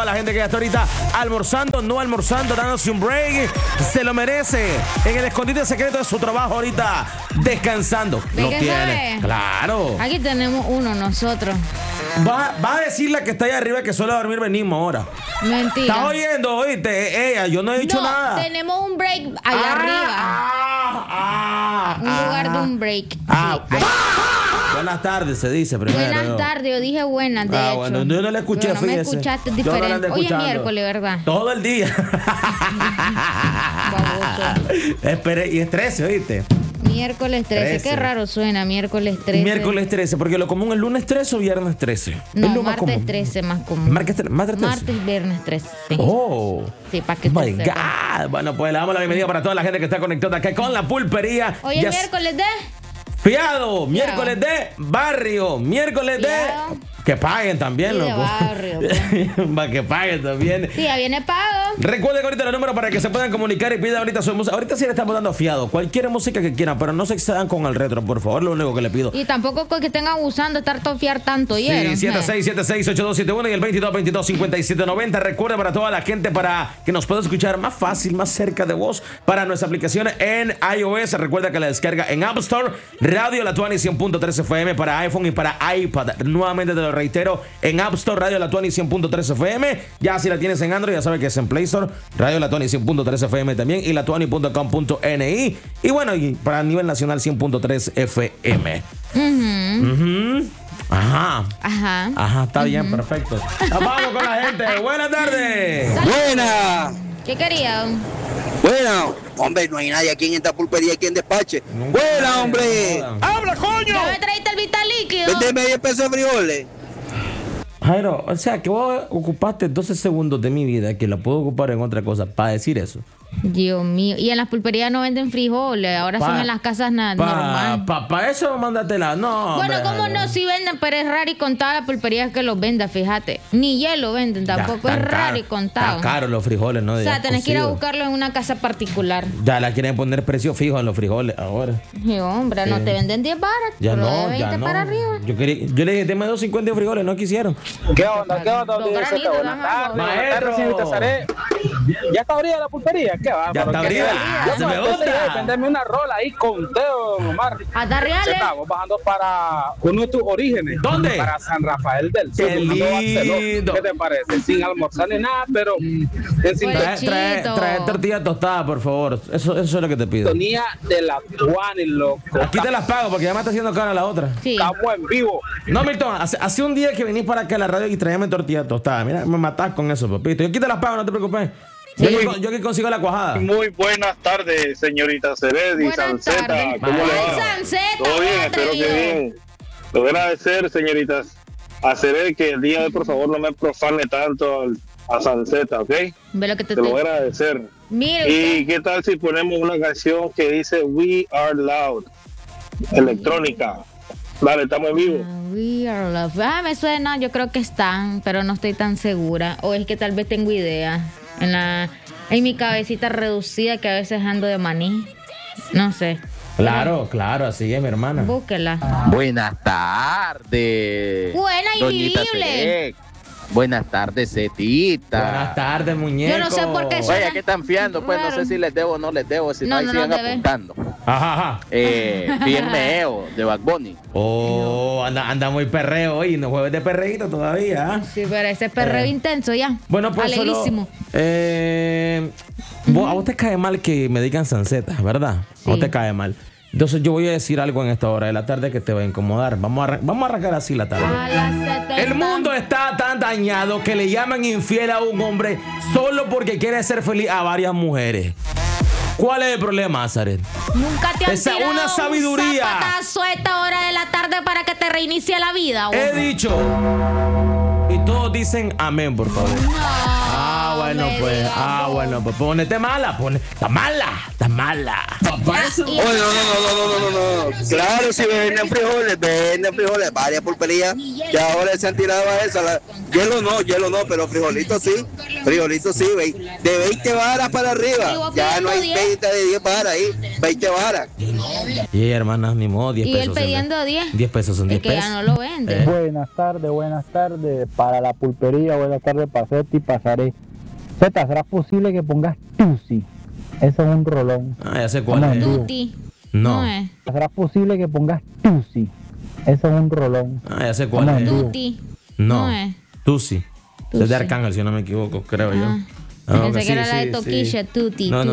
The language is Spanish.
toda la gente que ya está ahorita almorzando, no almorzando, dándose un break. Se lo merece. En el escondite secreto de su trabajo ahorita, descansando. Lo tiene. Sabe? Claro. Aquí tenemos uno nosotros. Va a decir la que está ahí arriba que suele dormir, venimos ahora. Mentira. ¿Estás oyendo? Oíste, ella, yo no he dicho nada. Tenemos un break allá arriba. Un lugar de un break. Sí. Buenas tardes, se dice primero. Buenas tardes, yo dije buenas, de hecho. Bueno, yo no la escuché, Pero no me fíjese. escuchaste Yo no la diferente. ando Hoy es escuchando. miércoles, ¿verdad? Todo el día. Espere, y es 13, ¿oíste? Miércoles 13. Qué raro suena, miércoles 13. Miércoles 13, porque lo común es lunes 13 o viernes 13. No, Es lo más martes común. 13 más común. Martes 13. Martes, viernes 13. Sí. Oh. Sí, para que Oh my te sepa. God. Bueno, pues le damos la bienvenida para toda la gente que está conectada acá con la pulpería. Hoy es miércoles de... Fiado, miércoles de barrio, miércoles Fiado. de... Que paguen también, Sí, de loco. barrio, Para que paguen también. Sí, ya viene pago. Recuerden ahorita los números para que se puedan comunicar y pidan ahorita su música. Ahorita sí le estamos dando fiado. Cualquier música que quieran, pero no se excedan con el retro, por favor. Lo único que le pido. Y tampoco que estén abusando, estar tofiar tanto, Sí, ¿oyeron? 76768271 y el 22225790. Recuerda para toda la gente para que nos pueda escuchar más fácil, más cerca de vos, para nuestra aplicación en iOS. Recuerda que la descarga en App Store, Radio La Tuani 100.3 FM para iPhone y para iPad. Nuevamente te lo reitero, en App Store, Radio La Tuani 100.3 FM. Ya si la tienes en Android, ya sabes que es en Play Store, Radio La Tuani 100.3 FM también y latuani.com.ni. Y bueno, y para nivel nacional 100.3 FM. Ajá, está bien, perfecto. Vamos con la gente. Buenas tardes. Buena. ¿Qué quería? Buena. Hombre, no hay nadie aquí en esta pulpería quien despache. Buena, hombre. ¡Habla, coño! ¿Ya me traíste el vital líquido? Véndeme 10 pesos de frijoles. Jairo, o sea, que vos ocupaste 12 segundos de mi vida que la puedo ocupar en otra cosa para decir eso. Dios mío. Y en las pulperías no venden frijoles, ahora son en las casas normales. Para eso mándatela. No. Bueno, hombre, ¿cómo no? Sí venden, pero es raro y contada la pulpería que los venda, fíjate. Ni hielo venden, tampoco es raro y contado. Está caro los frijoles, ¿no? O sea, tenés que ir a buscarlo en una casa particular. Ya la quieren poner precio fijo en los frijoles ahora. Y hombre, no te venden 10 baras, Ya pero no, de 20 ya no. para arriba. Yo le dije, deme 2.50 de frijoles, no quisieron. ¿Qué onda? ¿Qué onda? Dos granitos, Buenas tardes. Maestro. Buenas tardes, señorita Saré. ¿Ya está abrida la pulpería? ¿Qué va? Ya está abrida. Se me gusta. Vendeme una rola ahí con Teo, Omar. Hasta reales. Estamos bajando para uno de tus orígenes. ¿Dónde? Para San Rafael del Sur. Qué bajando a Barcelona. lindo. ¿Qué te parece? Sin almorzar ni nada, pero en Trae tortilla tostada, por favor. Eso es lo que te pido. sintonía de la Tuani, loco. Aquí te las pago porque ya me está haciendo cara la otra. Sí. Estamos en vivo. No, Milton, hace un día que venís para acá a la radio y traíame tortilla tostada. Mira, me matás con eso, papito. Yo aquí te las pago, no te preocupes. Yo aquí consigo la cuajada. Muy buenas tardes, señorita Ceredi, Buenas Sanceta. tardes. ¿Cómo le Ay, va? Sanceta, Todo bien, buen espero que atrevido. bien. Le voy a agradecer, señoritas, a Ceredi que el día de hoy, por favor, no me profane tanto a Sanceta, ¿ok? Ve lo que te Te lo voy a agradecer. Mire ¿Y usted. qué tal si ponemos una canción que dice We Are Loud? Electrónica. Dale, estamos en vivo. We are love. Me suena, yo creo que están, pero no estoy tan segura. O es que tal vez tengo ideas en mi cabecita reducida que a veces ando de maní. No sé. Claro, así es, mi hermana. Búsquela. Buenas tardes. Buena y Doñita vivible. Selec. Buenas tardes, Cetita. Buenas tardes, muñeco. Yo no sé por qué Oye, ¿qué están fiando? Pues no Raro. sé si les debo o no les debo, si no, No, ahí no sigan nos debe. apuntando. Ajá. Bien meo de Bad Bunny. Oh, anda muy perreo hoy, no jueves de perreíto todavía. ¿Ah? Sí, pero ese perreo intenso ya. Bueno, pues Alegrísimo. a vos te cae mal que me digan Sanceta, ¿verdad? Sí. No te cae mal. Entonces yo voy a decir algo en esta hora de la tarde que te va a incomodar. Vamos a arrancar así la tarde. A las 70. El mundo está tan dañado que le llaman infiel a un hombre solo porque quiere ser feliz a varias mujeres. ¿Cuál es el problema, Azaret? Nunca te han Esa es tirado una sabiduría. un zapatazo a esta hora de la tarde para que te reinicie la vida. He dicho. Y todos dicen amén, por favor. Ah, bueno, pues ponete mala, está mala. Oye, no. Claro, si venden frijoles, varias pulperías que ahora se han tirado a esa. Hielo no, pero frijolitos sí, de 20 varas para arriba. Ya no hay 20 de 10 varas ahí, 20 varas. Y hermana, ni modo, 10 pesos. Y él pidiendo 10. 10 pesos son 10 que pesos. ya no lo vende. Buenas tardes para la pulpería, buenas tardes para Zeta y pasaré. Zeta, ¿será posible que pongas Tusi? Eso es un rolón. Ya sé cuál es. Tuti. No. es. ¿Será posible que pongas Tusi? Eso es un rolón. Ya sé cuál es. Tuti. No. es. Tusi. Es de Arcángel, si no me equivoco, creo yo. Pensé que era la de Toquilla, Tuti. No,